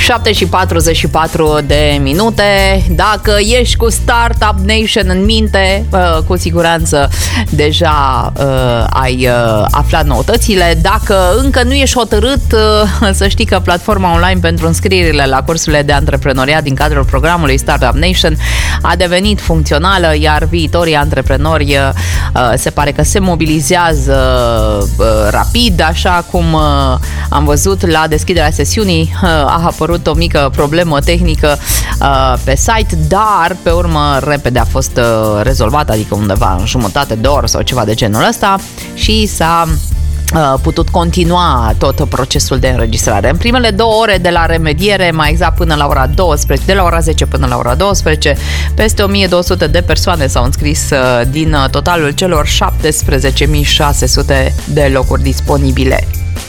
7:44 de minute. Dacă ești cu Startup Nation în minte, cu siguranță deja ai aflat noutățile. Dacă încă nu ești hotărât, să știi că platforma online pentru înscrierile la cursurile de antreprenoriat din cadrul programului Startup Nation a devenit funcțională, iar viitorii antreprenori se pare că se mobilizează rapid, așa cum am văzut la deschiderea sesiunii. A apărut o mică problemă tehnică pe site, dar pe urmă repede a fost rezolvată, adică undeva în jumătate de oră sau ceva de genul ăsta, și s-a putut continua tot procesul de înregistrare. În primele 2 ore de la remediere, mai exact până la ora 12, de la ora 10 până la ora 12, peste 1200 de persoane s-au înscris din totalul celor 17.600 de locuri disponibile.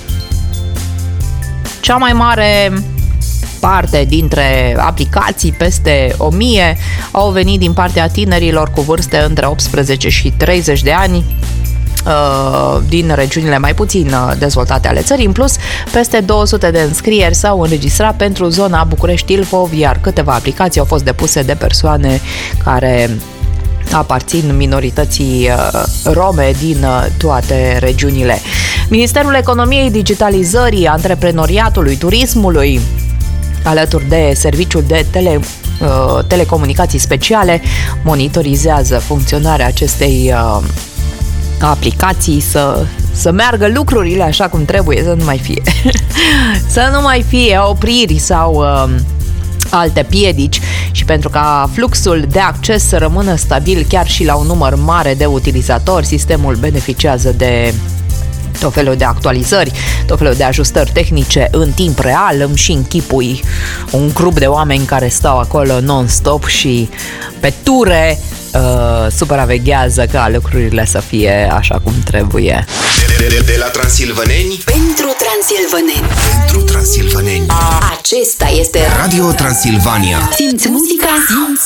Cea mai mare parte dintre aplicații, peste 1000, au venit din partea tinerilor cu vârste între 18 și 30 de ani, din regiunile mai puțin dezvoltate ale țării. În plus, peste 200 de înscrieri s-au înregistrat pentru zona București-Ilfov, iar câteva aplicații au fost depuse de persoane care aparțin minorității rome din toate regiunile. Ministerul Economiei, Digitalizării, Antreprenoriatului, Turismului, alături de Serviciul de Telecomunicații Speciale, monitorizează funcționarea acestei aplicații, să meargă lucrurile așa cum trebuie, să nu mai fie să nu mai fie opriri sau alte piedici. Și pentru ca fluxul de acces să rămână stabil chiar și la un număr mare de utilizatori, sistemul beneficiază de tot felul de actualizări, tot felul de ajustări tehnice în timp real. Îmi și închipui un grup de oameni care stau acolo non-stop și pe ture supraveghează ca lucrurile să fie așa cum trebuie. De la transilvaneni pentru transilvaneni. Pentru transilvaneni. Acesta este Radio Transilvania. Simți muzica?